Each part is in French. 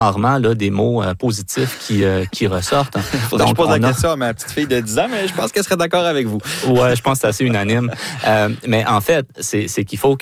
rarement là, des mots positifs qui ressortent. Donc, je pose la question à ma petite fille de 10 ans, mais je pense qu'elle serait d'accord avec vous. Ouais, je pense que c'est assez unanime. Mais en fait, c'est qu'il faut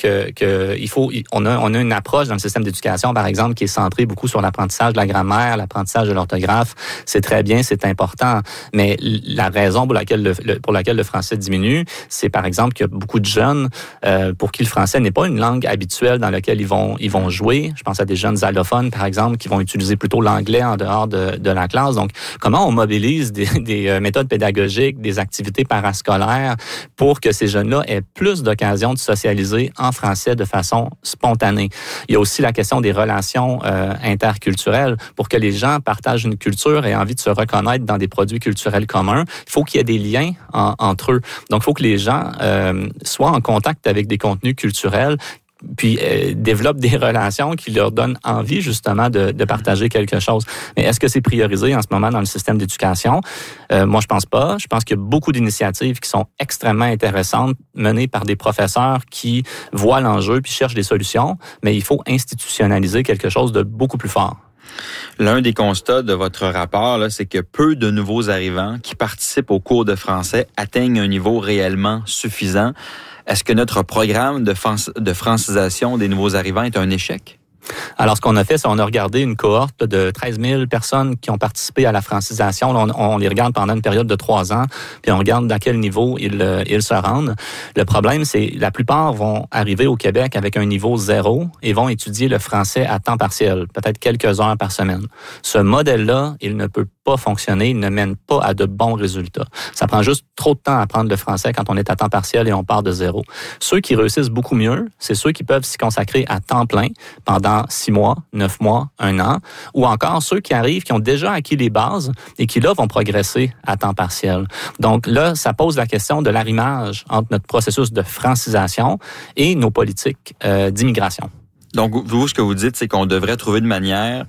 on a une approche dans le système d'éducation, par exemple, qui est centrée beaucoup sur l'apprentissage de la grammaire, l'apprentissage de l'orthographe. C'est très bien, c'est important. Mais la raison pour laquelle le français diminue, c'est par exemple qu'il y a beaucoup de jeunes pour qui le français n'est pas une langue habituelle dans laquelle ils vont jouer. Je pense à des jeunes allophones, par exemple, qui vont utiliser plutôt l'anglais en dehors de la classe. Donc, comment on mobilise des méthodes pédagogiques, des activités parascolaires pour que ces jeunes-là aient plus d'occasions de socialiser en français de façon spontanée? Il y a aussi la question des relations interculturelles. Pour que les gens partagent une culture et aient envie de se reconnaître dans des produits culturels communs, il faut qu'il y ait des liens entre eux. Donc, il faut que les gens soient en contact avec des contenus culturels puis développent des relations qui leur donnent envie justement de partager quelque chose. Mais est-ce que c'est priorisé en ce moment dans le système d'éducation? Moi, je pense pas. Je pense qu'il y a beaucoup d'initiatives qui sont extrêmement intéressantes, menées par des professeurs qui voient l'enjeu puis cherchent des solutions, mais il faut institutionnaliser quelque chose de beaucoup plus fort. L'un des constats de votre rapport, là, c'est que peu de nouveaux arrivants qui participent aux cours de français atteignent un niveau réellement suffisant. Est-ce que notre programme de francisation des nouveaux arrivants est un échec? Alors, ce qu'on a fait, c'est qu'on a regardé une cohorte de 13 000 personnes qui ont participé à la francisation. On les regarde pendant une période de 3 ans, puis on regarde à quel niveau ils se rendent. Le problème, c'est la plupart vont arriver au Québec avec un niveau 0 et vont étudier le français à temps partiel, peut-être quelques heures par semaine. Ce modèle-là, il ne peut pas fonctionner, il ne mène pas à de bons résultats. Ça prend juste trop de temps à apprendre le français quand on est à temps partiel et on part de 0. Ceux qui réussissent beaucoup mieux, c'est ceux qui peuvent s'y consacrer à temps plein pendant 6 mois, 9 mois, 1 an, ou encore ceux qui arrivent, qui ont déjà acquis les bases et qui, là, vont progresser à temps partiel. Donc là, ça pose la question de l'arrimage entre notre processus de francisation et nos politiques d'immigration. Donc, vous, ce que vous dites, c'est qu'on devrait trouver une manière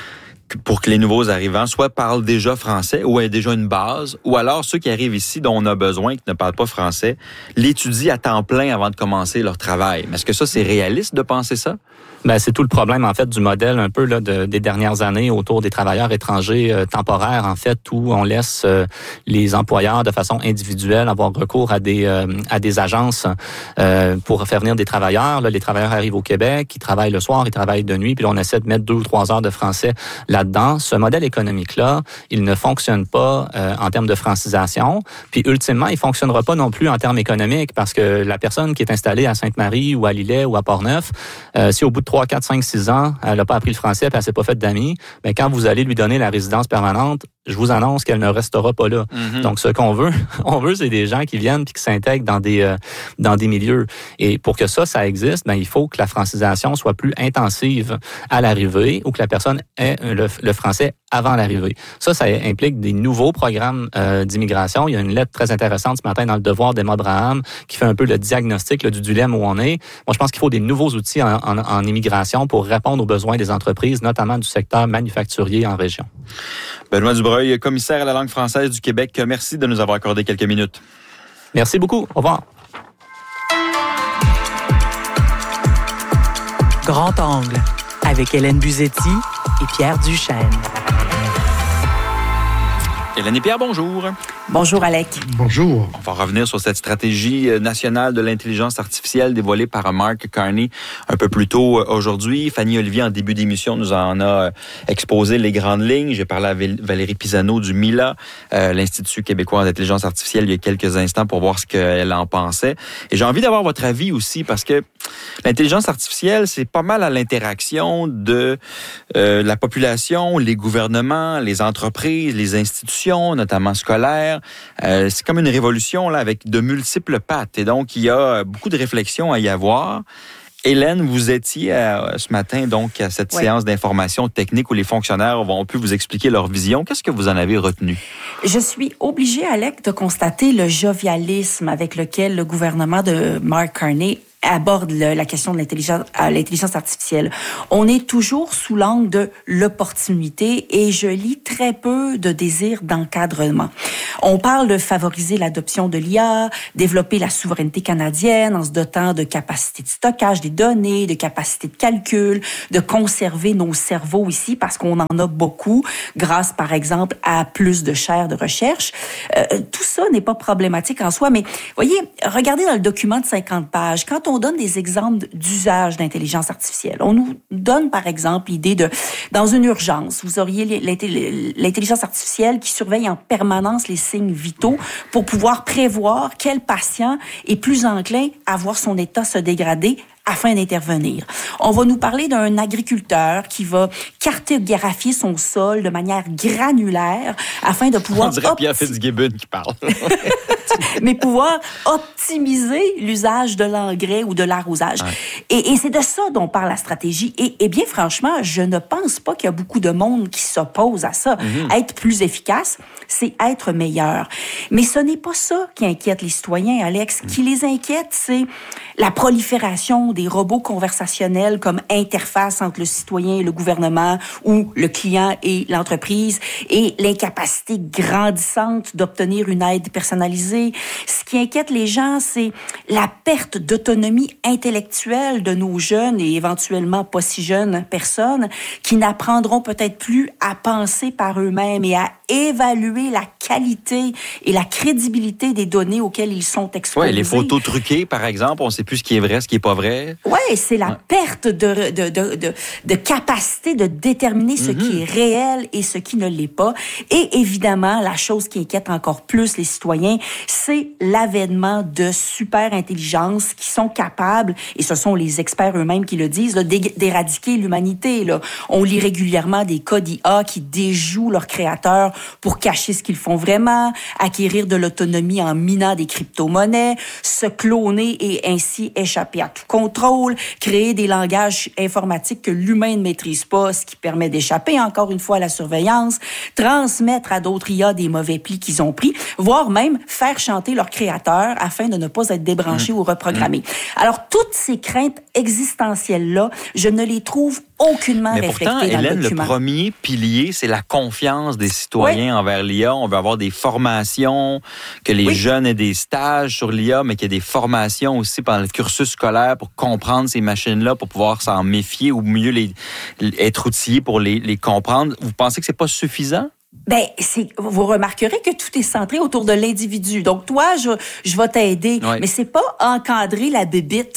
pour que les nouveaux arrivants soit parlent déjà français ou aient déjà une base, ou alors ceux qui arrivent ici dont on a besoin, qui ne parlent pas français, l'étudient à temps plein avant de commencer leur travail. Mais est-ce que ça, c'est réaliste de penser ça? Ben, c'est tout le problème, en fait, du modèle un peu là des dernières années autour des travailleurs étrangers temporaires, en fait, où on laisse les employeurs de façon individuelle avoir recours à des agences pour faire venir des travailleurs. Là, les travailleurs arrivent au Québec, ils travaillent le soir, ils travaillent de nuit, puis là, on essaie de mettre 2 ou 3 heures de français là-dedans. Ce modèle économique-là, il ne fonctionne pas en termes de francisation, puis ultimement, il fonctionnera pas non plus en termes économiques, parce que la personne qui est installée à Sainte-Marie ou à Lillet ou à Portneuf, si au bout de 3, 4, 5, 6 ans, elle n'a pas appris le français puis elle s'est pas faite d'amis, mais quand vous allez lui donner la résidence permanente, je vous annonce qu'elle ne restera pas là. Mm-hmm. Donc, ce qu'on veut, c'est des gens qui viennent puis qui s'intègrent dans des milieux. Et pour que ça existe, ben, il faut que la francisation soit plus intensive à l'arrivée ou que la personne ait le français avant l'arrivée. Ça implique des nouveaux programmes d'immigration. Il y a une lettre très intéressante ce matin dans le Devoir d'Emma Braham qui fait un peu le diagnostic du dilemme où on est. Moi, je pense qu'il faut des nouveaux outils en immigration pour répondre aux besoins des entreprises, notamment du secteur manufacturier en région. Benoît Dubreuil, commissaire à la langue française du Québec, merci de nous avoir accordé quelques minutes. Merci beaucoup. Au revoir. Grand Angle, avec Hélène Buzetti et Pierre Duchesne. Hélène et Pierre, bonjour. Bonjour, Alec. Bonjour. On va revenir sur cette stratégie nationale de l'intelligence artificielle dévoilée par Mark Carney un peu plus tôt aujourd'hui. Fanny Olivier, en début d'émission, nous en a exposé les grandes lignes. J'ai parlé à Valérie Pisano du MILA, l'Institut québécois d'intelligence artificielle, il y a quelques instants pour voir ce qu'elle en pensait. Et j'ai envie d'avoir votre avis aussi parce que l'intelligence artificielle, c'est pas mal à l'interaction de la population, les gouvernements, les entreprises, les institutions, notamment scolaires. C'est comme une révolution là, avec de multiples pattes. Et donc, il y a beaucoup de réflexions à y avoir. Hélène, vous étiez ce matin donc à cette séance d'information technique où les fonctionnaires ont pu vous expliquer leur vision. Qu'est-ce que vous en avez retenu? Je suis obligée, Alec, de constater le jovialisme avec lequel le gouvernement de Mark Carney aborde la question de l'intelligence artificielle, on est toujours sous l'angle de l'opportunité et je lis très peu de désir d'encadrement. On parle de favoriser l'adoption de l'IA, développer la souveraineté canadienne en se dotant de capacités de stockage des données, de capacités de calcul, de conserver nos cerveaux ici parce qu'on en a beaucoup grâce, par exemple, à plus de chaires de recherche. Tout ça n'est pas problématique en soi, mais voyez, regardez dans le document de 50 pages, quand on donne des exemples d'usage d'intelligence artificielle, on nous donne, par exemple, l'idée de, dans une urgence, vous auriez l'intelligence artificielle qui surveille en permanence les signes vitaux pour pouvoir prévoir quel patient est plus enclin à voir son état se dégrader afin d'intervenir. On va nous parler d'un agriculteur qui va cartographier son sol de manière granulaire afin de pouvoir... On dirait Pierre Fitzgibbon qui parle. Mais pouvoir optimiser l'usage de l'engrais ou de l'arrosage. Ouais. Et c'est de ça dont parle la stratégie. Et bien franchement, je ne pense pas qu'il y a beaucoup de monde qui s'oppose à ça. Être plus efficace, c'est être meilleur. Mais ce n'est pas ça qui inquiète les citoyens, Alex. Ce qui les inquiète, c'est la prolifération des robots conversationnels comme interface entre le citoyen et le gouvernement ou le client et l'entreprise et l'incapacité grandissante d'obtenir une aide personnalisée. Ce qui inquiète les gens, c'est la perte d'autonomie intellectuelle de nos jeunes et éventuellement pas si jeunes personnes qui n'apprendront peut-être plus à penser par eux-mêmes et à évaluer la qualité et la crédibilité des données auxquelles ils sont exposés. Oui, les photos truquées, par exemple, on ne sait plus ce qui est vrai, ce qui n'est pas vrai. Oui, c'est la perte de capacité de déterminer ce qui est réel et ce qui ne l'est pas. Et évidemment, la chose qui inquiète encore plus les citoyens, c'est l'avènement de super-intelligences qui sont capables, et ce sont les experts eux-mêmes qui le disent, là, d'éradiquer l'humanité. Là. On lit régulièrement des cas d'IA qui déjouent leurs créateurs pour cacher ce qu'ils font vraiment, acquérir de l'autonomie en minant des crypto-monnaies, se cloner et ainsi échapper à tout contrôle, créer des langages informatiques que l'humain ne maîtrise pas, ce qui permet d'échapper encore une fois à la surveillance, transmettre à d'autres IA des mauvais plis qu'ils ont pris, voire même faire chanter leurs créateurs afin de ne pas être débranchés ou reprogrammés. Alors, toutes ces craintes existentielles-là, je ne les trouve aucunement réfléchées dans le document. Hélène, le premier pilier, c'est la confiance des citoyens envers l'IA. On veut avoir des formations, que les jeunes aient des stages sur l'IA, mais qu'il y ait des formations aussi pendant le cursus scolaire pour comprendre ces machines-là, pour pouvoir s'en méfier ou mieux être outillés pour les comprendre. Vous pensez que c'est pas suffisant? Ben, vous remarquerez que tout est centré autour de l'individu. Donc, toi, je vais t'aider, mais c'est pas encadrer la bébite.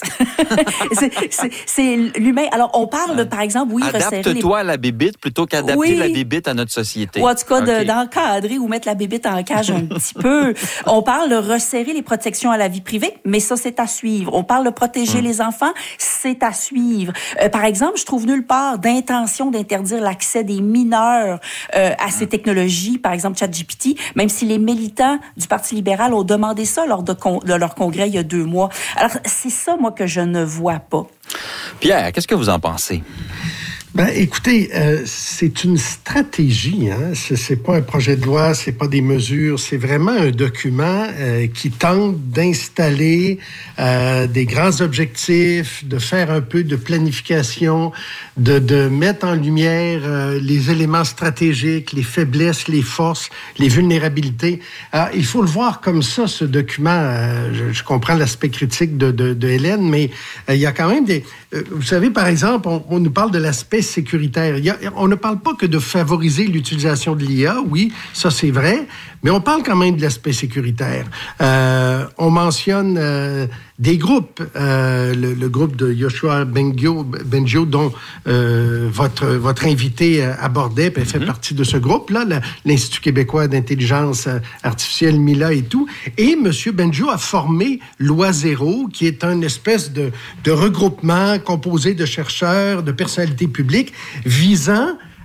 c'est l'humain. Alors, on parle, par exemple, adapte-toi à la bébite plutôt qu'adapter la bébite à notre société. Ou en tout cas, d'encadrer ou mettre la bébite en cage un petit peu. On parle de resserrer les protections à la vie privée, mais ça, c'est à suivre. On parle de protéger les enfants, c'est à suivre. Par exemple, je trouve nulle part d'intention d'interdire l'accès des mineurs à ces technologies, par exemple ChatGPT, même si les militants du Parti libéral ont demandé ça lors de leur congrès il y a 2 mois. Alors, c'est ça, moi, que je ne vois pas. Pierre, qu'est-ce que vous en pensez? Ben, écoutez, c'est une stratégie, hein. C'est pas un projet de loi, c'est pas des mesures, c'est vraiment un document qui tente d'installer des grands objectifs, de faire un peu de planification, de mettre en lumière les éléments stratégiques, les faiblesses, les forces, les vulnérabilités. Alors, il faut le voir comme ça, ce document. Je comprends l'aspect critique de Hélène, mais il y a quand même des... vous savez, par exemple, on nous parle de l'aspect sécuritaire. On ne parle pas que de favoriser l'utilisation de l'IA, oui, ça c'est vrai, mais on parle quand même de l'aspect sécuritaire. On mentionne des groupes, le groupe de Yoshua Bengio dont votre invité abordait, puis elle fait partie de ce groupe-là, l'Institut québécois d'intelligence artificielle, MILA et tout. Et M. Bengio a formé Loi0, qui est une espèce de regroupement composé de chercheurs, de personnalités publiques, visant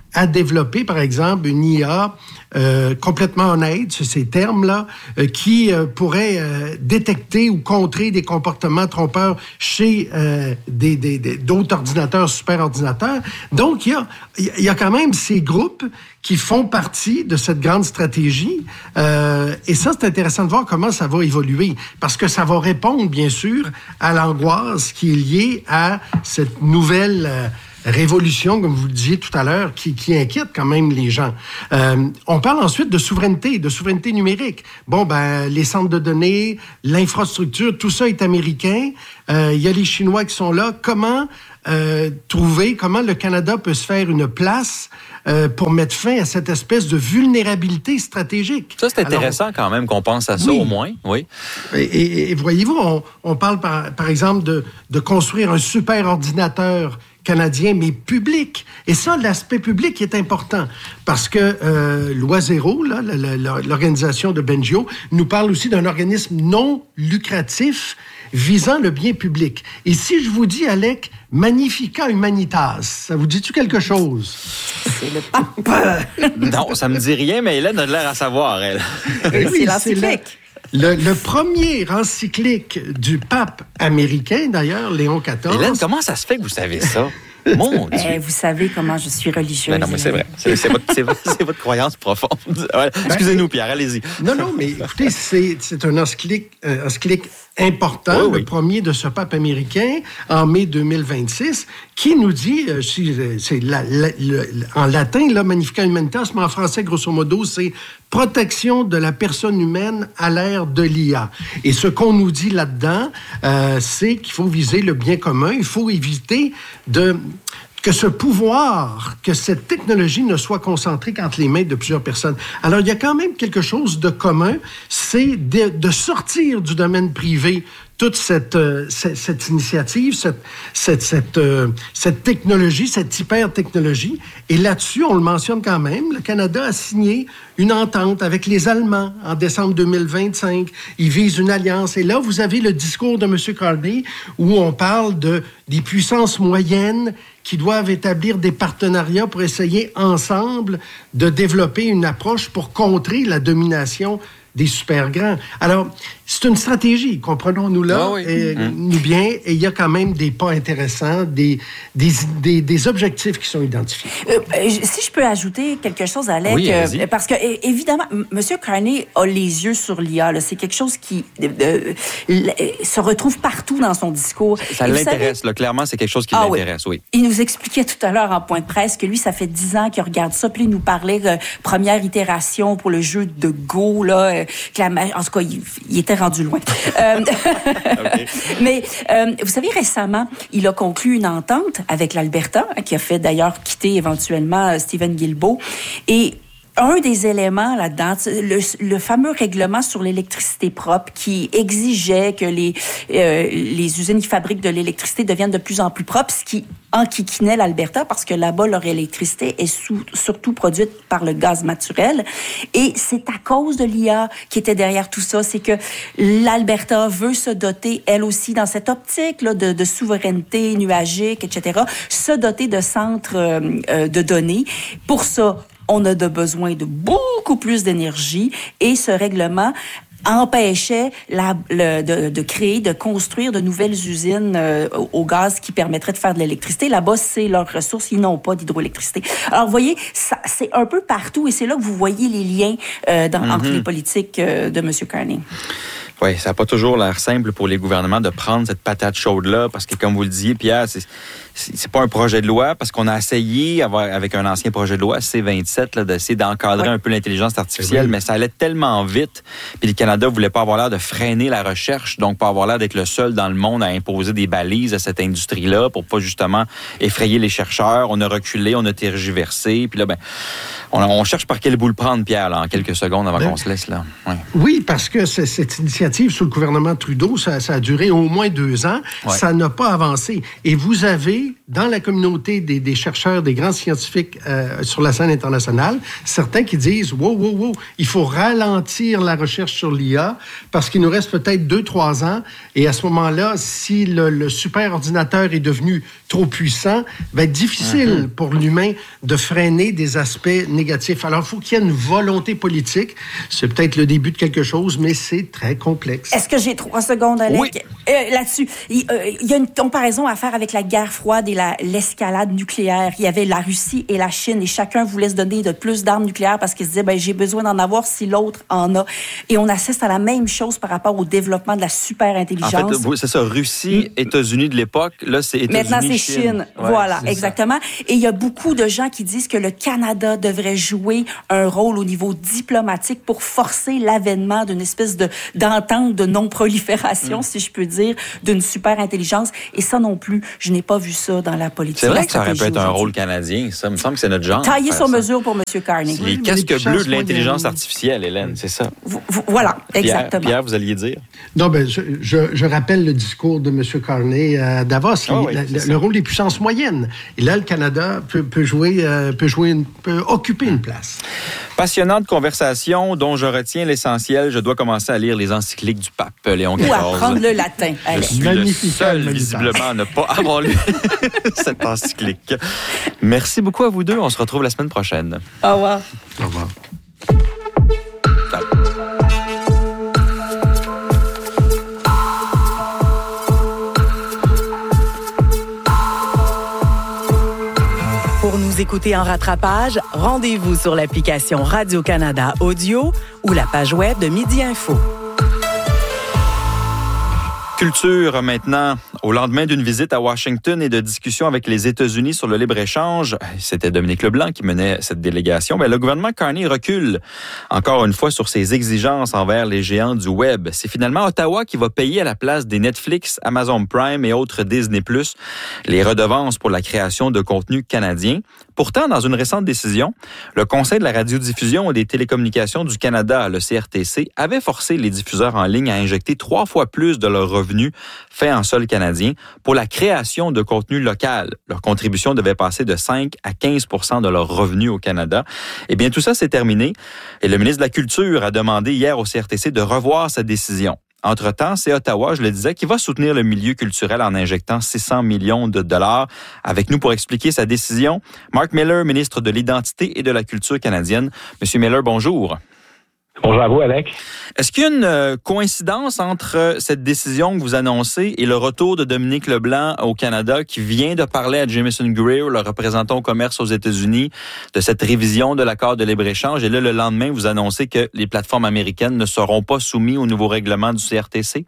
à développer, par exemple, une IA complètement honnête, sur ces termes-là, qui pourrait détecter ou contrer des comportements trompeurs chez d'autres ordinateurs, superordinateurs. Donc, il y a quand même ces groupes qui font partie de cette grande stratégie. Et ça, c'est intéressant de voir comment ça va évoluer, parce que ça va répondre, bien sûr, à l'angoisse qui est liée à cette nouvelle révolution, comme vous le disiez tout à l'heure, qui inquiète quand même les gens. On parle ensuite de souveraineté numérique. Bon, les centres de données, l'infrastructure, tout ça est américain. Il y a les Chinois qui sont là. Comment comment le Canada peut se faire une place pour mettre fin à cette espèce de vulnérabilité stratégique. Ça, c'est intéressant quand même qu'on pense à ça, au moins. Oui. Et voyez-vous, on parle par exemple de construire un super ordinateur canadien, mais public. Et ça, l'aspect public est important parce que l'Oisero, l'organisation de Bengio, nous parle aussi d'un organisme non lucratif visant le bien public. Et si je vous dis, Alec, Magnifica Humanitas, ça vous dit-tu quelque chose? C'est le pape! Non, ça me dit rien, mais Hélène a l'air à savoir, elle. Oui, c'est l'encyclique. Le premier encyclique du pape américain, d'ailleurs, Léon XIV. Hélène, comment ça se fait que vous savez ça? Mon Dieu. Vous savez comment je suis religieuse. Ben non, mais c'est vrai. C'est votre croyance profonde. Ouais, excusez-nous, Pierre, allez-y. Non, mais écoutez, c'est un encyclique important, le premier de ce pape américain, en mai 2026, qui nous dit, en latin, là, Magnifica Humanitas, mais en français, grosso modo, c'est protection de la personne humaine à l'ère de l'IA. Et ce qu'on nous dit là-dedans, c'est qu'il faut viser le bien commun, il faut éviter que ce pouvoir, que cette technologie ne soit concentrée qu'entre les mains de plusieurs personnes. Alors, il y a quand même quelque chose de commun, c'est de sortir du domaine privé toute cette initiative, cette technologie, cette hyper-technologie. Et là-dessus, on le mentionne quand même, le Canada a signé une entente avec les Allemands en décembre 2025. Ils visent une alliance. Et là, vous avez le discours de M. Carney où on parle des puissances moyennes qui doivent établir des partenariats pour essayer ensemble de développer une approche pour contrer la domination des super grands. Alors, c'est une stratégie, comprenons-nous là, nous bien, et il y a quand même des pas intéressants, des objectifs qui sont identifiés. Si je peux ajouter quelque chose, Alec, parce que évidemment, M. Carney a les yeux sur l'IA. Là. C'est quelque chose qui se retrouve partout dans son discours. Ça l'intéresse, là, clairement, c'est quelque chose qui l'intéresse, oui. Il nous expliquait tout à l'heure en point de presse que lui, ça fait 10 ans qu'il regarde ça, puis il nous parlait première itération pour le jeu de Go, là, en tout cas, il était rendu loin. Okay. Mais vous savez, récemment, il a conclu une entente avec l'Alberta, qui a fait d'ailleurs quitter éventuellement Stephen Guilbeault. Et un des éléments là-dedans, le fameux règlement sur l'électricité propre qui exigeait que les usines qui fabriquent de l'électricité deviennent de plus en plus propres, ce qui enquiquinait l'Alberta parce que là-bas, leur électricité est surtout produite par le gaz naturel. Et c'est à cause de l'IA qui était derrière tout ça. C'est que l'Alberta veut se doter, elle aussi, dans cette optique là, de souveraineté nuagique, etc., se doter de centres de données. Pour ça, on a besoin de beaucoup plus d'énergie et ce règlement empêchait de construire de nouvelles usines au gaz qui permettraient de faire de l'électricité. Là-bas, c'est leur ressource. Ils n'ont pas d'hydroélectricité. Alors, vous voyez, ça, c'est un peu partout et c'est là que vous voyez les liens entre les politiques de M. Carney. Oui, ça n'a pas toujours l'air simple pour les gouvernements de prendre cette patate chaude-là, parce que, comme vous le disiez, Pierre, c'est pas un projet de loi, parce qu'on a essayé, avec un ancien projet de loi, C-27, là, d'essayer d'encadrer un peu l'intelligence artificielle, mais ça allait tellement vite, puis le Canada voulait pas avoir l'air de freiner la recherche, donc pas avoir l'air d'être le seul dans le monde à imposer des balises à cette industrie-là, pour pas justement effrayer les chercheurs. On a reculé, on a tergiversé, puis là, on cherche par quel bout le prendre, Pierre, là, en quelques secondes avant qu'on se laisse, là. Ouais. Oui, parce que cette initiative sous le gouvernement Trudeau, ça a duré au moins 2 ans. Ouais. Ça n'a pas avancé. Et vous avez dans la communauté des chercheurs, des grands scientifiques sur la scène internationale, certains qui disent « Wow, il faut ralentir la recherche sur l'IA parce qu'il nous reste peut-être 2-3 ans et à ce moment-là, si le super ordinateur est devenu trop puissant, il va être difficile pour l'humain de freiner des aspects négatifs. » Alors, il faut qu'il y ait une volonté politique. C'est peut-être le début de quelque chose, mais c'est très complexe. Est-ce que j'ai 3 secondes, Alec? Oui. Là-dessus, il y a une comparaison à faire avec la guerre froide et l'escalade nucléaire. Il y avait la Russie et la Chine et chacun voulait se donner de plus d'armes nucléaires parce qu'il se disait, j'ai besoin d'en avoir si l'autre en a. Et on assiste à la même chose par rapport au développement de la super-intelligence. En fait, c'est ça, Russie, États-Unis de l'époque, là, c'est États-Unis, maintenant, c'est Chine. Ouais, voilà, exactement. Et il y a beaucoup de gens qui disent que le Canada devrait jouer un rôle au niveau diplomatique pour forcer l'avènement d'une espèce d'entente de non-prolifération, si je peux dire, d'une super-intelligence. Et ça non plus, je n'ai pas vu ça dans la politique. C'est vrai que ça aurait pu être un rôle canadien. Ça me semble que c'est notre genre. Taillé sur mesure pour M. Carney. Les casques bleus de l'intelligence artificielle, Hélène, c'est ça. Voilà, exactement. Pierre, vous alliez dire? Non, je rappelle le discours de M. Carney à Davos, le rôle des puissances moyennes. Et là, le Canada peut occuper une place. Passionnante conversation dont je retiens l'essentiel. Je dois commencer à lire les encycliques du pape Léon XIV. Ou apprendre le latin. Je suis le seul, visiblement, à ne pas avoir lu cette encyclique. Merci beaucoup à vous deux. On se retrouve la semaine prochaine. Au revoir. Au revoir. Pour nous écouter en rattrapage, rendez-vous sur l'application Radio-Canada Audio ou la page web de Midi Info. Culture maintenant. Au lendemain d'une visite à Washington et de discussions avec les États-Unis sur le libre-échange, c'était Dominique Leblanc qui menait cette délégation, le gouvernement Carney recule encore une fois sur ses exigences envers les géants du web. C'est finalement Ottawa qui va payer à la place des Netflix, Amazon Prime et autres Disney+, les redevances pour la création de contenu canadien. Pourtant, dans une récente décision, le Conseil de la radiodiffusion et des télécommunications du Canada, le CRTC, avait forcé les diffuseurs en ligne à injecter 3 fois plus de leurs revenus faits en sol canadien pour la création de contenu local. Leur contribution devait passer de 5 à 15 % de leurs revenus au Canada. Eh bien, tout ça s'est terminé et le ministre de la Culture a demandé hier au CRTC de revoir sa décision. Entre-temps, c'est Ottawa, je le disais, qui va soutenir le milieu culturel en injectant 600 millions de dollars. Avec nous pour expliquer sa décision, Mark Miller, ministre de l'Identité et de la Culture canadienne. Monsieur Miller, bonjour. Bonjour à vous, Alec. Est-ce qu'il y a une coïncidence entre cette décision que vous annoncez et le retour de Dominique Leblanc au Canada qui vient de parler à Jameson Greer, le représentant au commerce aux États-Unis, de cette révision de l'accord de libre-échange? Et là, le lendemain, vous annoncez que les plateformes américaines ne seront pas soumises au nouveau règlement du CRTC?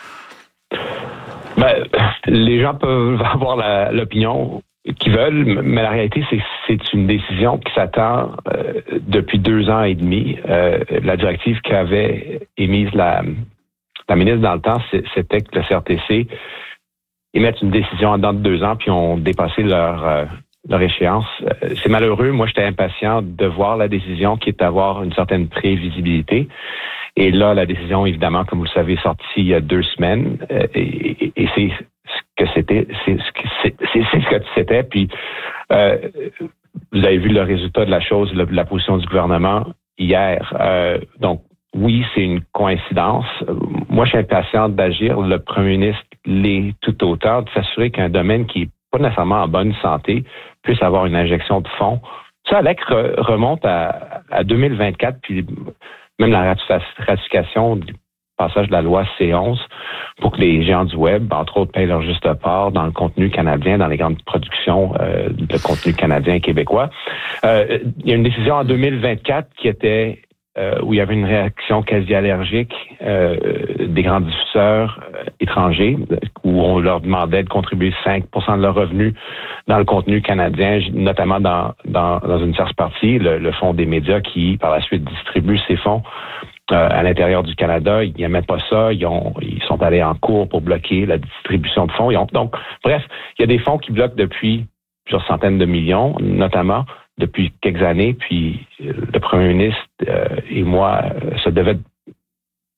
Les gens peuvent avoir l'opinion qu'ils veulent, mais la réalité, c'est une décision qui s'attend depuis 2 ans et demi. La directive qu'avait émise la ministre dans le temps, c'était que le CRTC émette une décision en dedans de 2 ans, puis ont dépassé leur échéance. C'est malheureux. Moi, j'étais impatient de voir la décision qui est d'avoir une certaine prévisibilité. Et là, la décision, évidemment, comme vous le savez, est sortie il y a 2 semaines. Et c'est ce que c'était. C'est ce que c'était. Puis, vous avez vu le résultat de la chose, la position du gouvernement hier. Donc, oui, c'est une coïncidence. Moi, je suis impatient d'agir. Le premier ministre l'est tout autant, de s'assurer qu'un domaine qui n'est pas nécessairement en bonne santé puisse avoir une injection de fonds. Ça, Alec, remonte à 2024, puis même la ratification du passage de la loi C11 pour que les géants du web, entre autres, payent leur juste part dans le contenu canadien, dans les grandes productions de contenu canadien et québécois. Il y a une décision en 2024 qui était où il y avait une réaction quasi allergique des grands diffuseurs étrangers, où on leur demandait de contribuer 5% de leurs revenus dans le contenu canadien, notamment dans une tierce partie, le Fonds des médias qui, par la suite, distribue ces fonds à l'intérieur du Canada. Ils n'aimaient pas ça. Ils sont allés en cours pour bloquer la distribution de fonds. Donc, bref, il y a des fonds qui bloquent depuis plusieurs centaines de millions, notamment depuis quelques années. Puis le premier ministre et moi, ça devait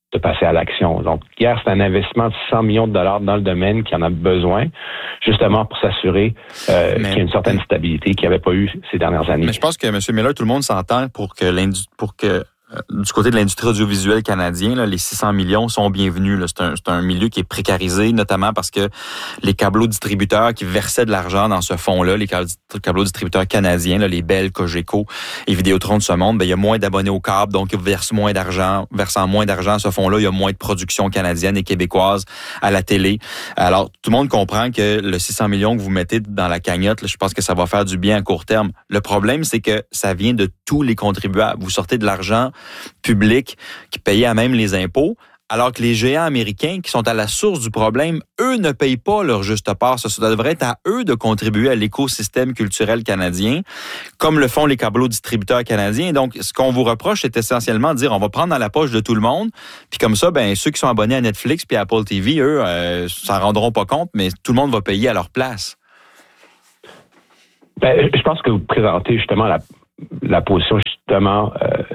de passer à l'action. Donc, hier, c'est un investissement de 100 millions de dollars dans le domaine qui en a besoin, justement pour s'assurer qu'il y a une certaine stabilité qu'il n'y avait pas eu ces dernières années. Mais je pense que, M. Miller, tout le monde s'entend pour que du côté de l'industrie audiovisuelle canadienne, là, les 600 millions sont bienvenus. Là. C'est un milieu qui est précarisé, notamment parce que les câbleaux distributeurs qui versaient de l'argent dans ce fonds-là, les câbleaux distributeurs canadiens, là, les Bell, Cogeco et Vidéotron de ce monde, il y a moins d'abonnés au câble, donc ils versant moins d'argent à ce fonds-là, il y a moins de production canadienne et québécoise à la télé. Alors, tout le monde comprend que le 600 millions que vous mettez dans la cagnotte, là, je pense que ça va faire du bien à court terme. Le problème, c'est que ça vient de tous les contribuables. Vous sortez de l'argent public qui payait à même les impôts, alors que les géants américains qui sont à la source du problème, eux ne payent pas leur juste part. Ça devrait être à eux de contribuer à l'écosystème culturel canadien, comme le font les câbleaux distributeurs canadiens. Donc, ce qu'on vous reproche, c'est essentiellement de dire on va prendre dans la poche de tout le monde, puis comme ça, ceux qui sont abonnés à Netflix puis à Apple TV, eux, s'en rendront pas compte, mais tout le monde va payer à leur place. Je pense que vous présentez justement la position justement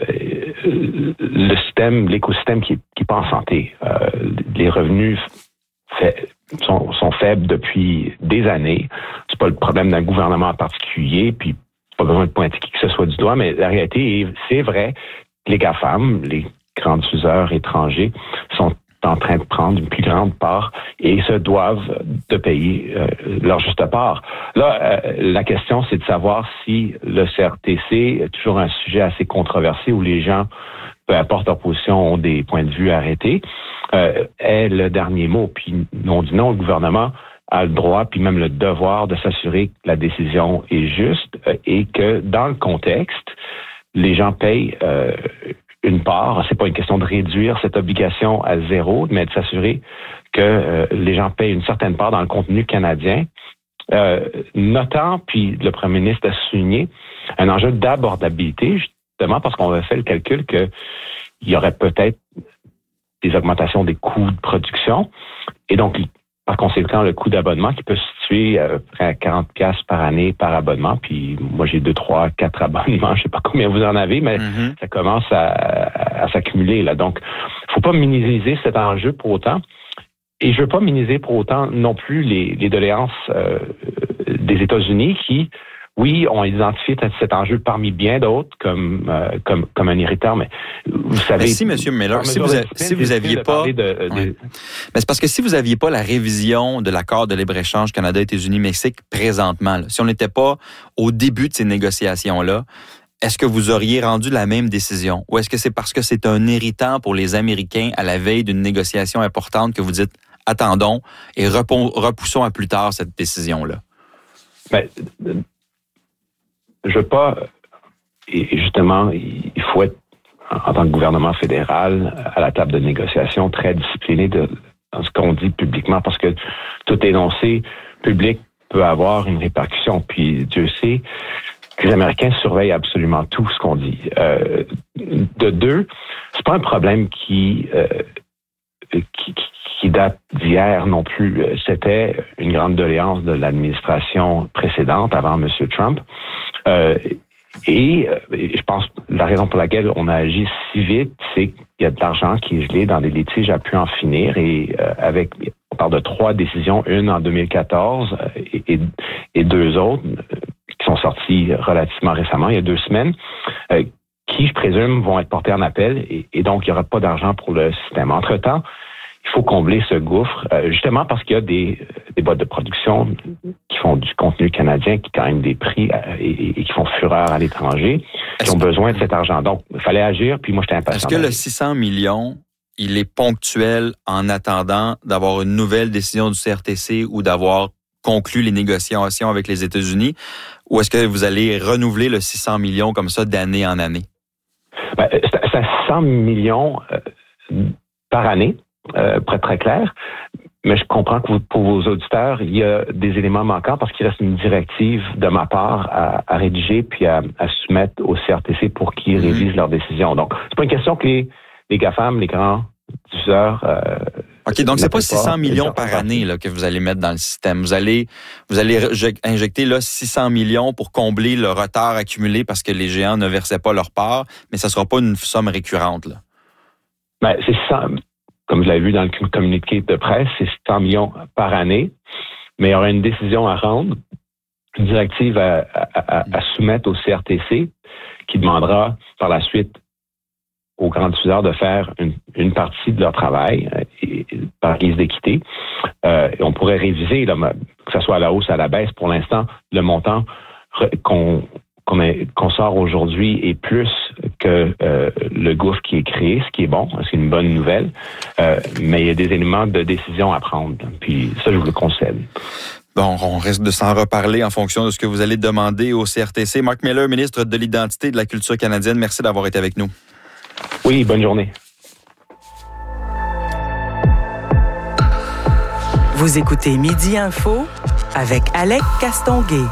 le système, l'écosystème qui est pas en santé. Les revenus sont faibles depuis des années. C'est pas le problème d'un gouvernement en particulier, puis pas besoin de pointer qui que ce soit du doigt, mais la réalité, c'est vrai que les GAFAM, les grands diffuseurs étrangers, sont en train de prendre une plus grande part et se doivent de payer leur juste part. Là, la question, c'est de savoir si le CRTC est toujours un sujet assez controversé où les gens, peu importe leur position, ont des points de vue arrêtés, est le dernier mot. Puis on dit non, le gouvernement a le droit, puis même le devoir de s'assurer que la décision est juste et que dans le contexte, les gens payent une part. C'est pas une question de réduire cette obligation à zéro, mais de s'assurer que les gens payent une certaine part dans le contenu canadien, notant, puis le premier ministre a souligné, un enjeu d'abordabilité, justement parce qu'on a fait le calcul qu'il y aurait peut-être des augmentations des coûts de production, et donc par conséquent, le coût d'abonnement qui peut se situer à peu près à 40$ par année par abonnement. Puis moi, j'ai 2, 3, 4 abonnements. Je sais pas combien vous en avez, mais ça commence à s'accumuler, là. Donc, faut pas minimiser cet enjeu pour autant. Et je veux pas minimiser pour autant non plus les doléances des États-Unis qui, oui, ont identifié cet enjeu parmi bien d'autres comme un irritant, mais vous savez... Mais si, M. Miller, si vous aviez pas... Mais c'est parce que si vous aviez pas la révision de l'accord de libre-échange Canada-États-Unis-Mexique présentement, là, si on n'était pas au début de ces négociations-là, est-ce que vous auriez rendu la même décision? Ou est-ce que c'est parce que c'est un irritant pour les Américains à la veille d'une négociation importante que vous dites « attendons et repoussons à plus tard cette décision-là » ? Je veux pas, et justement, il faut être, en tant que gouvernement fédéral, à la table de négociation, très discipliné dans ce qu'on dit publiquement, parce que tout énoncé public peut avoir une répercussion. Puis Dieu sait que les Américains surveillent absolument tout ce qu'on dit. De deux, c'est pas un problème qui date d'hier non plus. C'était une grande doléance de l'administration précédente, avant M. Trump. Et je pense la raison pour laquelle on a agi si vite, c'est qu'il y a de l'argent qui est gelé dans des litiges à pu en finir. Et on parle de 3 décisions, une en 2014 et 2 autres qui sont sorties relativement récemment, il y a 2 semaines, qui, je présume, vont être portées en appel. Et donc, il n'y aura pas d'argent pour le système. Entre-temps, il faut combler ce gouffre, justement parce qu'il y a des boîtes de production qui font du contenu canadien, qui gagnent des prix et qui font fureur à l'étranger, qui ont besoin de cet argent. Donc, il fallait agir, puis moi, j'étais impatient. Est-ce que le 600 millions, il est ponctuel en attendant d'avoir une nouvelle décision du CRTC ou d'avoir conclu les négociations avec les États-Unis, ou est-ce que vous allez renouveler le 600 millions comme ça d'année en année? C'est 600 millions par année. Pour être très clair, mais je comprends que pour vos auditeurs, il y a des éléments manquants parce qu'il reste une directive de ma part à rédiger puis à soumettre au CRTC pour qu'ils révisent leurs décisions. Donc, c'est pas une question que les GAFAM, les grands diffuseurs... OK, donc c'est pas 600 millions par année là, que vous allez mettre dans le système. Vous allez injecter là 600 millions pour combler le retard accumulé parce que les géants ne versaient pas leur part, mais ça sera pas une somme récurrente, là. Ben, c'est 100, comme je l'avais vu dans le communiqué de presse, c'est 100 millions par année, mais il y aura une décision à rendre, une directive à soumettre au CRTC qui demandera par la suite aux grands diffuseurs de faire une partie de leur travail par guise d'équité. Et on pourrait réviser, là, que ce soit à la hausse, à la baisse, pour l'instant, le montant qu'on sort aujourd'hui est plus que le gouffre qui est créé, ce qui est bon, c'est une bonne nouvelle, mais il y a des éléments de décision à prendre. Puis ça, je vous le concède. Bon, on risque de s'en reparler en fonction de ce que vous allez demander au CRTC. Marc Miller, ministre de l'Identité et de la Culture canadienne, merci d'avoir été avec nous. Oui, bonne journée. Vous écoutez Midi Info avec Alec Castonguay.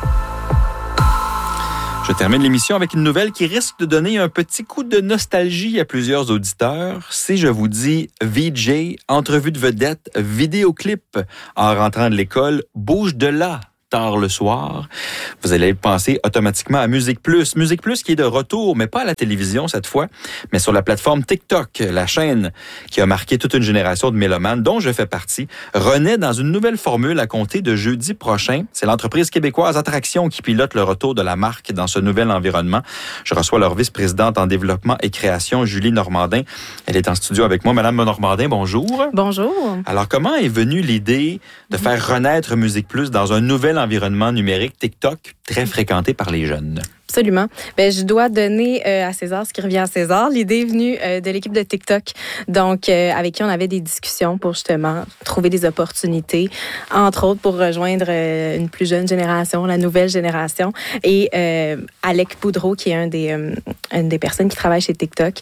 Je termine l'émission avec une nouvelle qui risque de donner un petit coup de nostalgie à plusieurs auditeurs. Si je vous dis VJ, entrevue de vedette, vidéoclip en rentrant de l'école, bouge de là. Tard le soir, vous allez penser automatiquement à Musique Plus. Musique Plus qui est de retour, mais pas à la télévision cette fois, mais sur la plateforme TikTok. La chaîne qui a marqué toute une génération de mélomanes, dont je fais partie, renaît dans une nouvelle formule à compter de jeudi prochain. C'est l'entreprise québécoise Attraction qui pilote le retour de la marque dans ce nouvel environnement. Je reçois leur vice-présidente en développement et création, Julie Normandin. Elle est en studio avec moi. Madame Normandin, bonjour. Bonjour. Alors, comment est venue l'idée de faire renaître Musique Plus dans un nouvel environnement numérique, TikTok, très fréquenté par les jeunes? Absolument. Ben, je dois donner à César ce qui revient à César. L'idée est venue de l'équipe de TikTok, donc avec qui on avait des discussions pour justement trouver des opportunités, entre autres pour rejoindre une plus jeune génération, la nouvelle génération. Et Alec Boudreau, qui est une des personnes qui travaille chez TikTok,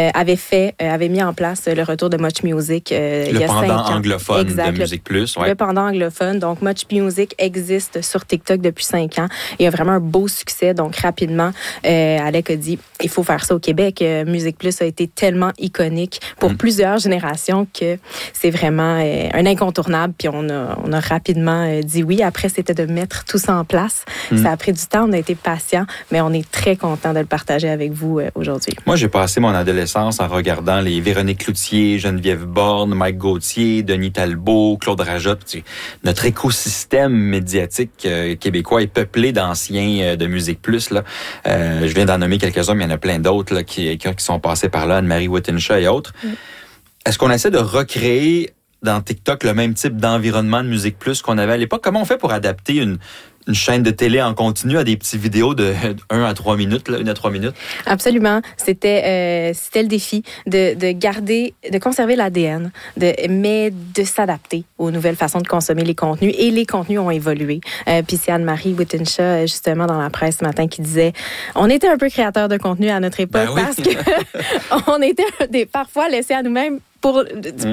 avait mis en place le retour de Much Music il y a 5 ans. Le pendant anglophone exact, de Musique Plus. Ouais. Le pendant anglophone. Donc, Much Music existe sur TikTok depuis 5 ans. Il y a vraiment un beau succès. Donc, rapidement, Alec a dit, il faut faire ça au Québec. Musique Plus a été tellement iconique pour plusieurs générations que c'est vraiment un incontournable. Puis on a rapidement dit oui. Après, c'était de mettre tout ça en place. Ça a pris du temps, on a été patient, mais on est très content de le partager avec vous aujourd'hui. Moi, j'ai passé mon adolescence en regardant les Véronique Cloutier, Geneviève Borne, Mike Gauthier, Denis Talbot, Claude Rajotte. Notre écosystème médiatique québécois est peuplé d'anciens de Musique Plus, là. Je viens d'en nommer quelques-uns, mais il y en a plein d'autres là, qui sont passés par là, Anne-Marie Wittenshaw et autres. Est-ce qu'on essaie de recréer dans TikTok le même type d'environnement de Musique Plus qu'on avait à l'époque? Comment on fait pour adapter une chaîne de télé en continu à des petites vidéos de 1 à 3 minutes, là, 1 à 3 minutes? Absolument. C'était le défi de garder, de conserver l'ADN, mais de s'adapter aux nouvelles façons de consommer les contenus. Et les contenus ont évolué. Puis c'est Anne-Marie Wittenshaw, justement, dans la presse ce matin, qui disait, on était un peu créateurs de contenu à notre époque parce que on était parfois laissés à nous-mêmes pour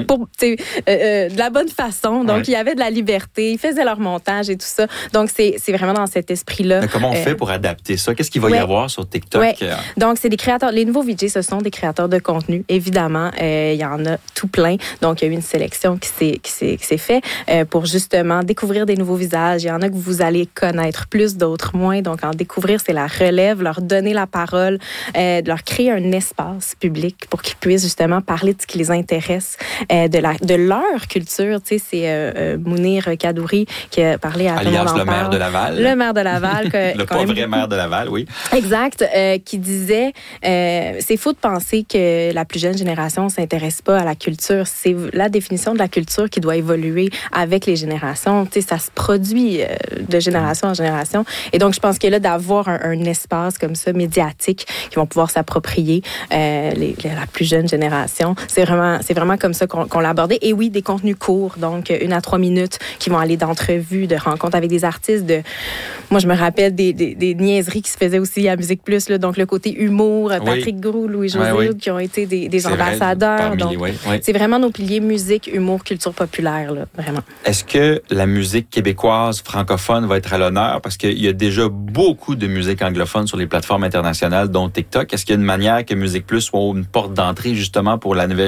de la bonne façon. Donc, il y avait de la liberté. Ils faisaient leur montage et tout ça. Donc, c'est vraiment dans cet esprit-là. Mais comment on fait pour adapter ça? Qu'est-ce qu'il va y avoir sur TikTok? Donc, c'est des créateurs. Les nouveaux VJ, ce sont des créateurs de contenu, évidemment. Il y en a tout plein. Donc, il y a eu une sélection qui s'est faite pour justement découvrir des nouveaux visages. Il y en a que vous allez connaître plus, d'autres moins. Donc, en découvrir, c'est la relève, leur donner la parole, de leur créer un espace public pour qu'ils puissent justement parler de ce qui les intéresse. De leur culture. Tu sais, c'est Mounir Kadouri qui a parlé à alias le maire de Laval. Le maire de Laval. Le pas vrai maire de Laval, oui. Exact. Qui disait, c'est faux de penser que la plus jeune génération ne s'intéresse pas à la culture. C'est la définition de la culture qui doit évoluer avec les générations. Tu sais, ça se produit de génération en génération. Et donc, je pense que là, d'avoir un espace comme ça, médiatique, qui vont pouvoir s'approprier la plus jeune génération, c'est vraiment comme ça qu'on l'a abordé. Et oui, des contenus courts, donc 1 à 3 minutes, qui vont aller d'entrevues, de rencontres avec des artistes. Moi, je me rappelle des niaiseries qui se faisaient aussi à Musique Plus, là, donc le côté humour, Patrick Groux, Louis-José, qui ont été des ambassadeurs. Donc, c'est vraiment nos piliers musique, humour, culture populaire, là, vraiment. Est-ce que la musique québécoise francophone va être à l'honneur? Parce qu'il y a déjà beaucoup de musique anglophone sur les plateformes internationales, dont TikTok. Est-ce qu'il y a une manière que Musique Plus soit une porte d'entrée, justement, pour la nouvelle génération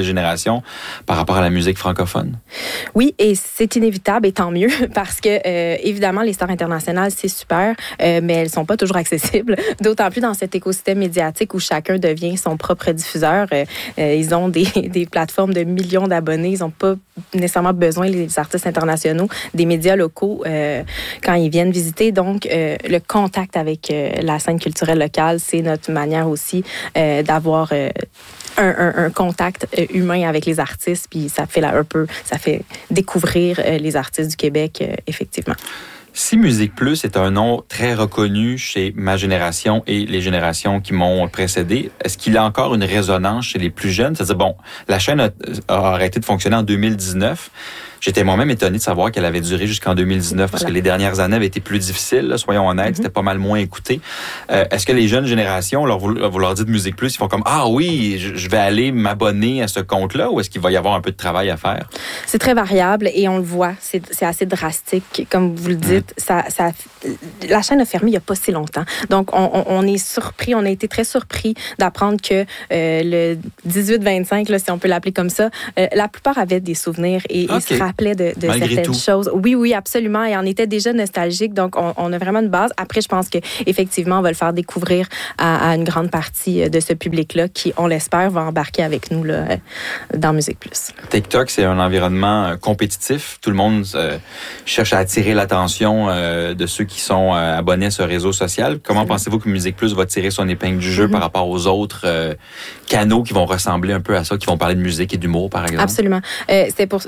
génération par rapport à la musique francophone? Oui, et c'est inévitable, et tant mieux, parce que, évidemment, les stars internationales, c'est super, mais elles sont pas toujours accessibles, d'autant plus dans cet écosystème médiatique où chacun devient son propre diffuseur. Ils ont des plateformes de millions d'abonnés, ils n'ont pas nécessairement besoin, les artistes internationaux, des médias locaux quand ils viennent visiter. Donc, le contact avec la scène culturelle locale, c'est notre manière aussi d'avoir un contact humain avec les artistes, puis ça fait découvrir les artistes du Québec, effectivement. Si Musique Plus est un nom très reconnu chez ma génération et les générations qui m'ont précédé, est-ce qu'il a encore une résonance chez les plus jeunes? C'est-à-dire, bon, la chaîne a arrêté de fonctionner en 2019. J'étais moi-même étonné de savoir qu'elle avait duré jusqu'en 2019 parce que les dernières années avaient été plus difficiles, là, soyons honnêtes, c'était pas mal moins écouté. Est-ce que les jeunes générations, vous leur dites Musique Plus, ils font comme « Ah oui, je vais aller m'abonner à ce compte-là » ou est-ce qu'il va y avoir un peu de travail à faire? C'est très variable et on le voit, c'est assez drastique. Comme vous le dites, la chaîne a fermé il n'y a pas si longtemps. Donc, on est surpris, on a été très surpris d'apprendre que le 18-25, là, si on peut l'appeler comme ça, la plupart avaient des souvenirs et se rappelaient de certaines choses. Oui, absolument. Et on était déjà nostalgique. Donc, on a vraiment une base. Après, je pense qu'effectivement, on va le faire découvrir à une grande partie de ce public-là qui, on l'espère, va embarquer avec nous là, dans Musique Plus. TikTok, c'est un environnement compétitif. Tout le monde cherche à attirer l'attention de ceux qui sont abonnés à ce réseau social. Comment pensez-vous que Musique Plus va tirer son épingle du jeu par rapport aux autres canaux qui vont ressembler un peu à ça, qui vont parler de musique et d'humour, par exemple? Absolument. C'est pour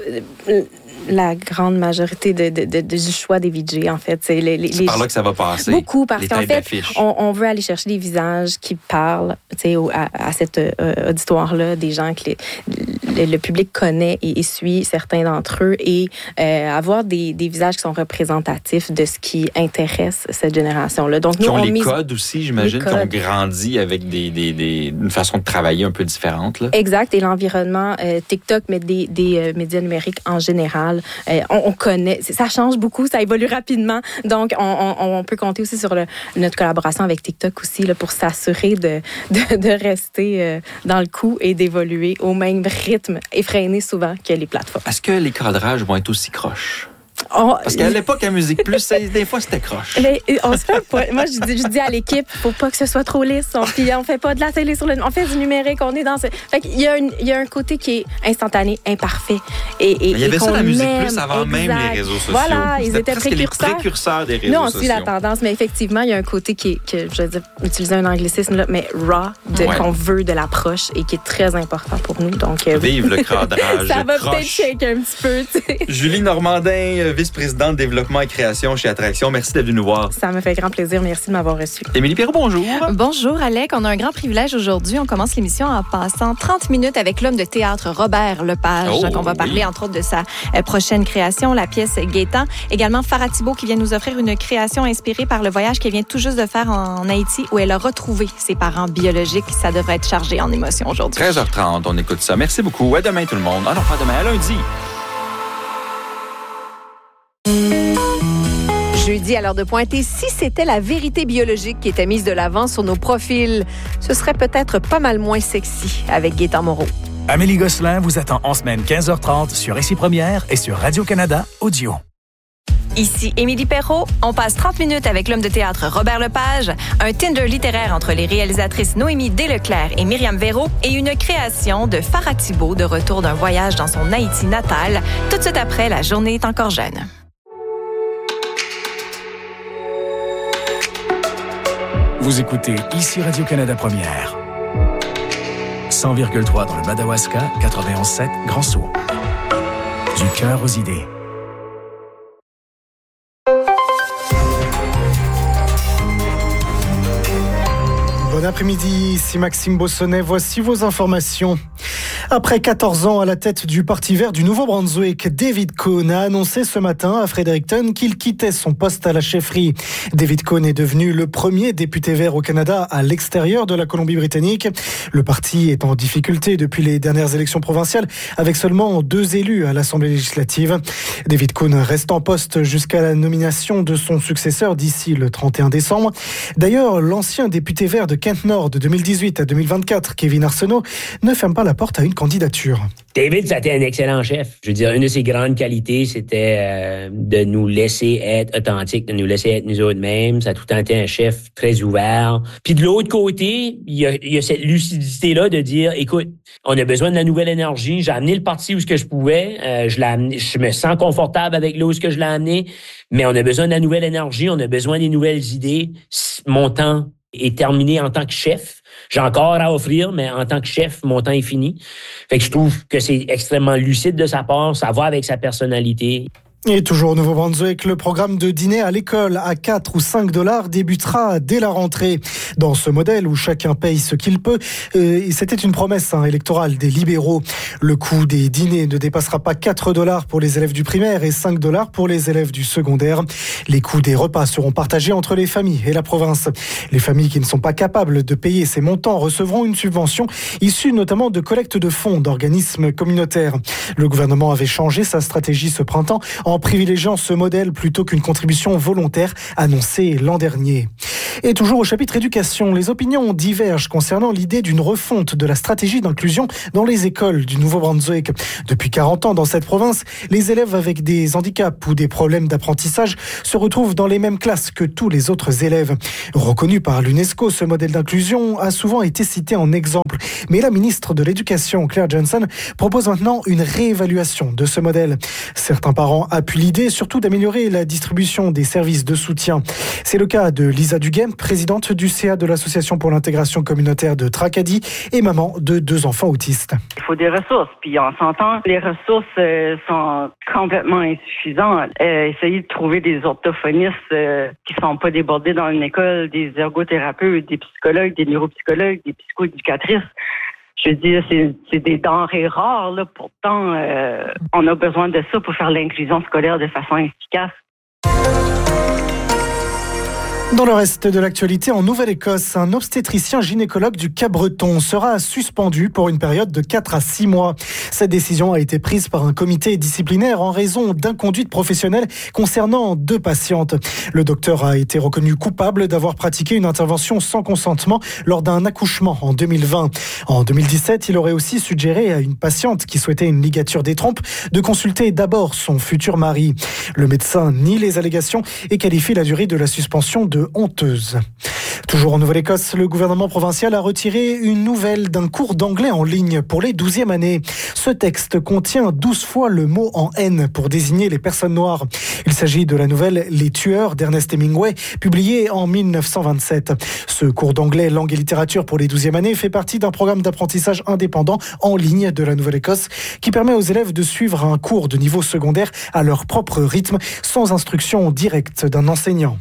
la grande majorité du choix des VJ, en fait. C'est par là que ça va passer. Beaucoup, parce qu'en fait, on veut aller chercher des visages qui parlent à cet auditoire-là, des gens que le public connaît et suit, certains d'entre eux, et avoir des visages qui sont représentatifs de ce qui intéresse cette génération-là. Donc, nous, qui ont les codes aussi, j'imagine, qui ont grandi avec une façon de travailler un peu différente. Là. Exact, et l'environnement TikTok, mais des médias numériques en général, on connaît, ça change beaucoup, ça évolue rapidement. Donc, on peut compter aussi sur notre collaboration avec TikTok aussi là, pour s'assurer de rester dans le coup et d'évoluer au même rythme effréné souvent que les plateformes. Est-ce que les cadrages vont être aussi croches? Parce qu'à l'époque, à Musique Plus, des fois, c'était croche. Mais on se fait pas. Moi, je dis à l'équipe, faut pas que ce soit trop lisse. Puis on fait pas de la télé on fait du numérique. On est dans ce. Fait qu'il y a un côté qui est instantané, imparfait. Mais il y avait ça à Musique Plus avant même les réseaux sociaux. Voilà, ils étaient précurseurs des réseaux sociaux. Nous, on suit la tendance, mais effectivement, il y a un côté que je veux dire, utiliser un anglicisme là, mais raw, qu'on veut de l'approche et qui est très important pour nous. Donc, vive le cadrage. Ça va peut-être shake un petit peu. T'sais. Julie Normandin, vice-présidente développement et création chez Attraction. Merci d'être venue nous voir. Ça me fait grand plaisir. Merci de m'avoir reçu. Émilie Perrault, bonjour. Bonjour, Alec. On a un grand privilège aujourd'hui. On commence l'émission en passant 30 minutes avec l'homme de théâtre Robert Lepage. Donc, on va parler, entre autres, de sa prochaine création, la pièce Gaétan. Également, Farah Thibault qui vient nous offrir une création inspirée par le voyage qu'elle vient tout juste de faire en Haïti où elle a retrouvé ses parents biologiques. Ça devrait être chargé en émotion aujourd'hui. 13h30, on écoute ça. Merci beaucoup. À demain, tout le monde. Ah non, pas demain, à lundi. Jeudi, à l'heure de pointer, si c'était la vérité biologique qui était mise de l'avant sur nos profils, ce serait peut-être pas mal moins sexy avec Gaétan Moreau. Amélie Gosselin vous attend en semaine 15h30 sur Ici Première et sur Radio-Canada Audio. Ici Émilie Perrault. On passe 30 minutes avec l'homme de théâtre Robert Lepage, un Tinder littéraire entre les réalisatrices Noémie Desleclerc et Myriam Véro et une création de Farah Thibault de retour d'un voyage dans son Haïti natal. Tout de suite après, la journée est encore jeune. Vous écoutez Ici Radio-Canada Première. 100,3 dans le Madawaska, 91,7 Grand-Sault. Du cœur aux idées. Bon après-midi, ici Maxime Bossonnet. Voici vos informations. Après 14 ans à la tête du Parti vert du Nouveau-Brunswick, David Cohn a annoncé ce matin à Fredericton qu'il quittait son poste à la chefferie. David Cohn est devenu le premier député vert au Canada à l'extérieur de la Colombie-Britannique. Le parti est en difficulté depuis les dernières élections provinciales, avec seulement 2 élus à l'Assemblée législative. David Cohn reste en poste jusqu'à la nomination de son successeur d'ici le 31 décembre. D'ailleurs, l'ancien député vert de Kent Nord de 2018 à 2024, Kevin Arsenault, ne ferme pas la porte à une candidature. David, ça a été un excellent chef. Je veux dire, une de ses grandes qualités, c'était de nous laisser être authentiques, de nous laisser être nous autres-mêmes. Ça a tout le temps été un chef très ouvert. Puis de l'autre côté, il y a cette lucidité-là de dire, écoute, on a besoin de la nouvelle énergie. J'ai amené le parti où ce que je pouvais. Je me sens confortable avec là où ce que je l'ai amené. Mais on a besoin de la nouvelle énergie. On a besoin des nouvelles idées. Mon temps est terminé en tant que chef. J'ai encore à offrir, mais en tant que chef, mon temps est fini. Fait que je trouve que c'est extrêmement lucide de sa part. Ça va avec sa personnalité. Et toujours au Nouveau-Brunswick, le programme de dîner à l'école à 4 ou 5 $ débutera dès la rentrée. Dans ce modèle où chacun paye ce qu'il peut, c'était une promesse électorale des libéraux. Le coût des dîners ne dépassera pas 4 $ pour les élèves du primaire et 5 $ pour les élèves du secondaire. Les coûts des repas seront partagés entre les familles et la province. Les familles qui ne sont pas capables de payer ces montants recevront une subvention issue notamment de collecte de fonds d'organismes communautaires. Le gouvernement avait changé sa stratégie ce printemps en privilégiant ce modèle plutôt qu'une contribution volontaire annoncée l'an dernier. Et toujours au chapitre éducation, les opinions divergent concernant l'idée d'une refonte de la stratégie d'inclusion dans les écoles du Nouveau-Brunswick. Depuis 40 ans dans cette province, les élèves avec des handicaps ou des problèmes d'apprentissage se retrouvent dans les mêmes classes que tous les autres élèves. Reconnu par l'UNESCO, ce modèle d'inclusion a souvent été cité en exemple. Mais la ministre de l'Éducation, Claire Johnson, propose maintenant une réévaluation de ce modèle. Certains parents appuient l'idée, surtout d'améliorer la distribution des services de soutien. C'est le cas de Lisa Duguay, présidente du CA de l'Association pour l'intégration communautaire de Tracadie et maman de 2 enfants autistes. Il faut des ressources, puis on s'entend, les ressources sont complètement insuffisantes. Essayer de trouver des orthophonistes qui sont pas débordés dans une école, des ergothérapeutes, des psychologues, des neuropsychologues, des psychoéducatrices. Je veux dire, c'est des denrées rares, là. Pourtant, on a besoin de ça pour faire l'inclusion scolaire de façon efficace. Dans le reste de l'actualité, en Nouvelle-Écosse, un obstétricien gynécologue du Cap-Breton sera suspendu pour une période de 4 à 6 mois. Cette décision a été prise par un comité disciplinaire en raison d'inconduite professionnelle concernant 2 patientes. Le docteur a été reconnu coupable d'avoir pratiqué une intervention sans consentement lors d'un accouchement en 2020. En 2017, il aurait aussi suggéré à une patiente qui souhaitait une ligature des trompes de consulter d'abord son futur mari. Le médecin nie les allégations et qualifie la durée de la suspension de honteuse. Toujours en Nouvelle-Écosse, le gouvernement provincial a retiré une nouvelle d'un cours d'anglais en ligne pour les 12e années. Ce texte contient 12 fois le mot en N pour désigner les personnes noires. Il s'agit de la nouvelle Les Tueurs d'Ernest Hemingway, publiée en 1927. Ce cours d'anglais, langue et littérature pour les 12e années fait partie d'un programme d'apprentissage indépendant en ligne de la Nouvelle-Écosse qui permet aux élèves de suivre un cours de niveau secondaire à leur propre rythme, sans instruction directe d'un enseignant.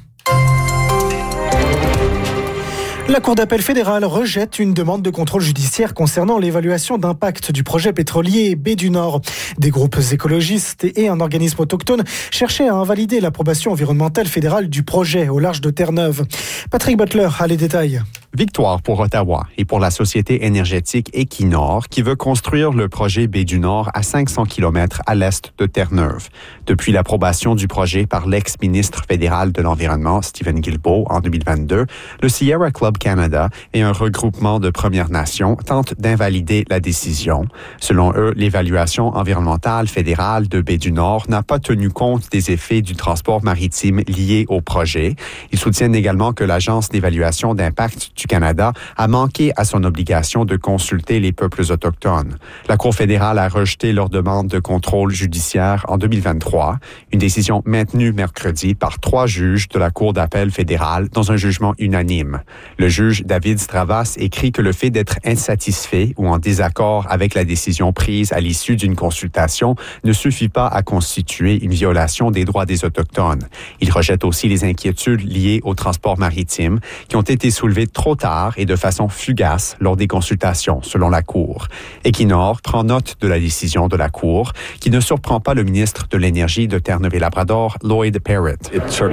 La Cour d'appel fédérale rejette une demande de contrôle judiciaire concernant l'évaluation d'impact du projet pétrolier Baie du Nord. Des groupes écologistes et un organisme autochtone cherchaient à invalider l'approbation environnementale fédérale du projet au large de Terre-Neuve. Patrick Butler a les détails. Victoire pour Ottawa et pour la société énergétique Equinor qui veut construire le projet Baie du Nord à 500 km à l'est de Terre-Neuve. Depuis l'approbation du projet par l'ex-ministre fédéral de l'Environnement, Stephen Guilbeault, en 2022, le Sierra Club Canada et un regroupement de Premières Nations tentent d'invalider la décision. Selon eux, l'évaluation environnementale fédérale de Baie du Nord n'a pas tenu compte des effets du transport maritime liés au projet. Ils soutiennent également que l'Agence d'évaluation d'impact du Canada a manqué à son obligation de consulter les peuples autochtones. La Cour fédérale a rejeté leur demande de contrôle judiciaire en 2023, une décision maintenue mercredi par 3 juges de la Cour d'appel fédérale dans un jugement unanime. Le juge David Stravas écrit que le fait d'être insatisfait ou en désaccord avec la décision prise à l'issue d'une consultation ne suffit pas à constituer une violation des droits des Autochtones. Il rejette aussi les inquiétudes liées au transport maritime qui ont été soulevées trop tard et de façon fugace lors des consultations, selon la Cour. Equinor prend note de la décision de la Cour, qui ne surprend pas le ministre de l'Énergie de Terre-Neuve-et-Labrador, Lloyd Parrott.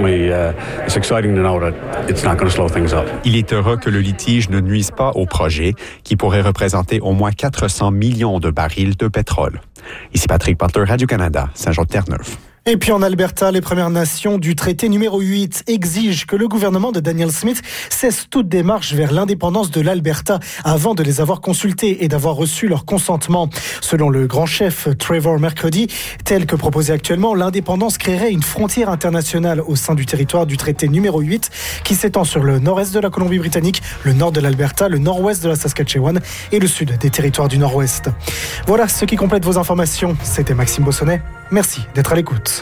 Il est heureux que le litige ne nuise pas au projet, qui pourrait représenter au moins 400 millions de barils de pétrole. Ici Patrick Butler, Radio-Canada, Saint-Jean-de-Terre-Neuve. Et puis en Alberta, les Premières Nations du traité numéro 8 exigent que le gouvernement de Danielle Smith cesse toute démarche vers l'indépendance de l'Alberta avant de les avoir consultés et d'avoir reçu leur consentement. Selon le grand chef Trevor Mercredi, tel que proposé actuellement, l'indépendance créerait une frontière internationale au sein du territoire du traité numéro 8 qui s'étend sur le nord-est de la Colombie-Britannique, le nord de l'Alberta, le nord-ouest de la Saskatchewan et le sud des territoires du nord-ouest. Voilà ce qui complète vos informations. C'était Maxime Bossonnet. Merci d'être à l'écoute.